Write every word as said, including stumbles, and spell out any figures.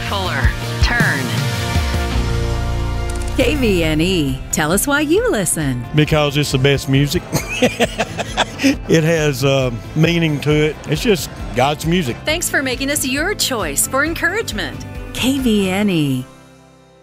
Fuller. Turn. K V N E. Tell us why you listen. Because it's the best music. It has uh, meaning to it. It's just God's music. Thanks for making us your choice for encouragement. K V N E.